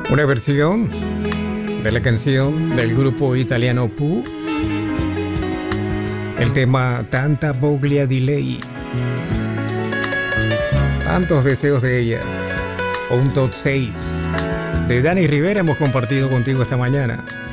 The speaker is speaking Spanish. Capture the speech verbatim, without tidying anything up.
Una versión de la canción del grupo italiano Pooh, el tema Tanta Voglia di Lei, tantos deseos de ella. Un top seis de Dani Rivera hemos compartido contigo esta mañana.